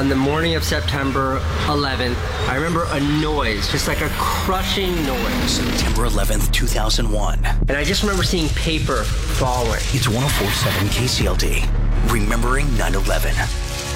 on the morning of September 11th, I remember a noise, just like a crushing noise. September 11th, 2001. And I just remember seeing paper falling. It's 104.7 KCLD. Remembering 9/11.